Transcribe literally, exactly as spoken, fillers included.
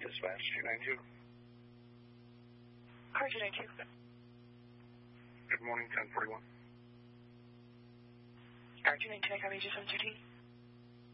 Dispatch two nine two. Car two nine two. Good morning, ten forty-one. Car two nine two, I copy, just on two T.